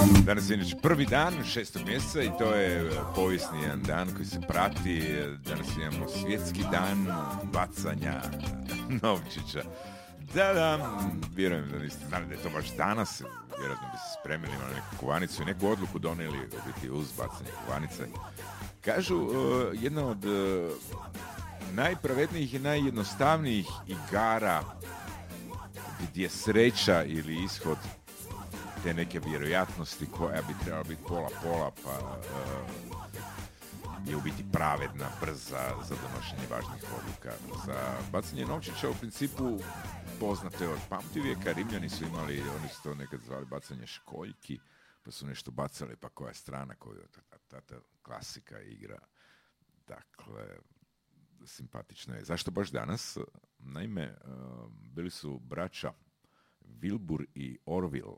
Danas je inače prvi dan 6. mjeseca i to je povijesni jedan dan koji se prati. Danas imamo svjetski dan bacanja novčića. Da, vjerujem da niste znali da je to baš danas. Vjerojatno bi se spremili na neku kovanicu i neku odluku donijeli u biti uz bacanje kovanice. Kažu, jedna od najpravednijih i najjednostavnijih igara gdje sreća ili ishod te neke vjerojatnosti koja bi trebala biti pola-pola, pa je u biti pravedna, brza za donošenje važnih odluka. Za bacanje novčića u principu poznate od pamtivijeka. Rimljani su imali, oni su to nekad zvali bacanje školjki, pa su nešto bacali, pa koja strana, koju ta klasika igra. Dakle, simpatično je. Zašto baš danas? Naime, bili su braća Wilbur i Orville.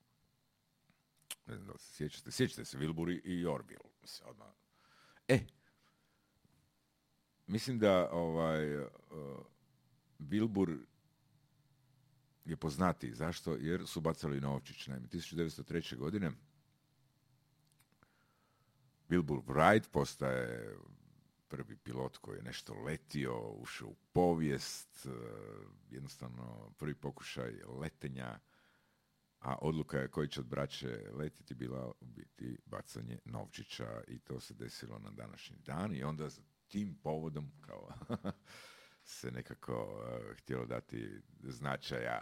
Ne znam da se sjećate. Sjećate se Wilbur i Orville. Mislim da Wilbur je poznatiji. Zašto? Jer su bacali novčić. Naime, 1903. godine Wilbur Wright postaje prvi pilot koji je nešto letio, ušao u povijest, jednostavno prvi pokušaj letenja, a odluka je koji će od braće letiti bila u biti bacanje novčića i to se desilo na današnji dan i onda tim povodom kao se nekako htjelo dati značaja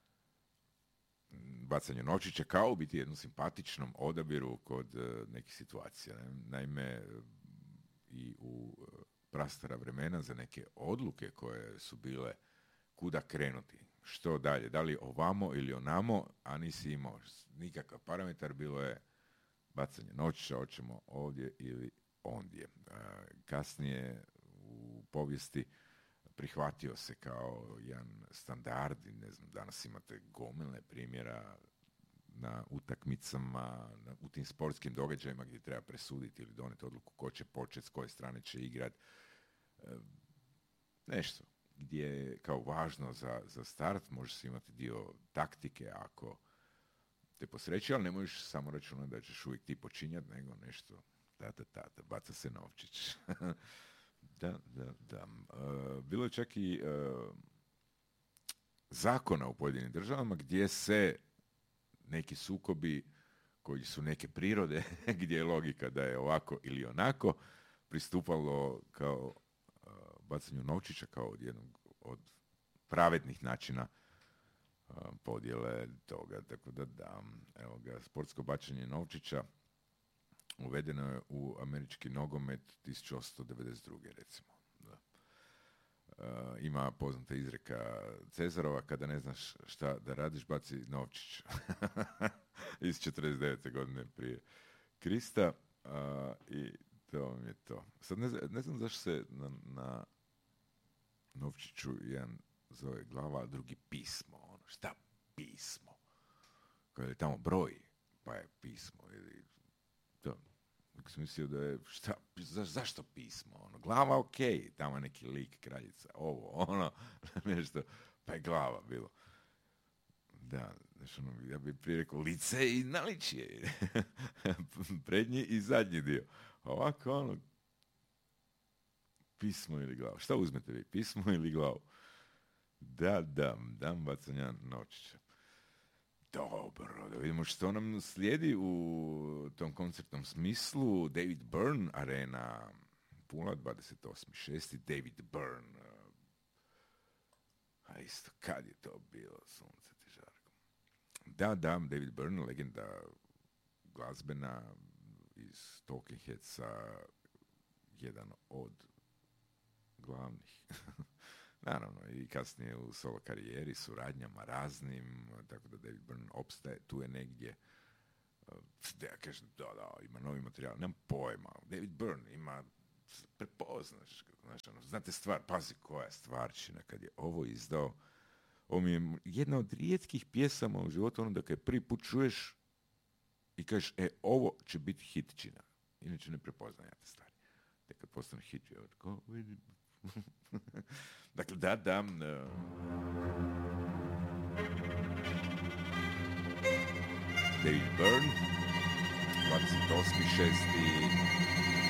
bacanju novčića kao u biti jednom simpatičnom odabiru kod nekih situacija. Naime, i u prastara vremena za neke odluke koje su bile kuda krenuti, što dalje, da li ovamo ili onamo, a nisi imao nikakav parametar, bilo je bacanje novčića, hoćemo ovdje ili ondje. Kasnije u povijesti prihvatio se kao jedan standard, ne znam, danas imate gomilne primjera na utakmicama, u tim sportskim događajima gdje treba presuditi ili doneti odluku ko će početi, s koje strane će igrati. Nešto gdje je kao važno za start, možeš si imati dio taktike ako te posreći, ali ne možeš samo računati da ćeš uvijek ti počinjati, nego nešto, baca se novčić. Da. Bilo je čak i zakona u pojedinim državama gdje se neki sukobi koji su neke prirode, gdje je logika da je ovako ili onako, pristupalo kao bacanju novčića kao od jednog od pravednih načina podjele toga. Tako da, evo ga, sportsko bacanje novčića uvedeno je u američki nogomet 1892. recimo. Da. Ima poznata izreka Cezarova, kada ne znaš šta da radiš, baci novčić. Iz 49. godine prije Krista. I to vam je to. Sad ne znam zašto se na novčiću jedan zove glava, a drugi pismo. Šta pismo? Kada je tamo broj, pa je pismo. Ili to. Tako sam mislio da je, zašto pismo? Glava, okej, tamo je neki lik, kraljica, nešto, pa je glava bilo. Da, ja bih prije rekao lice i naličje. Prednji i zadnji dio. Ovako, pismo ili glavu. Šta uzmete vi, pismo ili glavu? Dam bacanja novčića. Dobro, da vidimo što nam slijedi u tom koncertnom smislu. David Byrne Arena, Pula, 28.6. David Byrne. A isto, kad je to bilo, sunce ti žarko. Da, David Byrne, legenda glazbena iz Talking Headsa, jedan od glavnih. Naravno, i kasnije u solo karijeri, suradnjama raznim, tako da David Byrne opstaje, tu je negdje. Da ja kažem, ima novi materijal, nemam pojma. David Byrne ima, prepoznaš, znate stvar, pazi koja je stvarčina kad je ovo izdao. Ovo mi je jedna od rijetkih pjesama u životu, da kad prvi put čuješ i kažeš, ovo će biti hitčina. Inače ne prepoznam ja te stvari. Tek kad postane hit, ja tako vidim. Dakle, da. David Byrne, 8., 6.,